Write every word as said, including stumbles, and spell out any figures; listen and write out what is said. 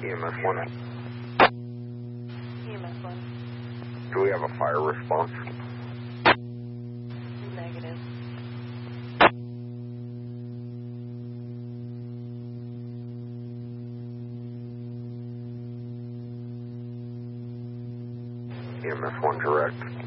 E M S one. E M S one. Do we have a fire response? Negative. E M S one direct.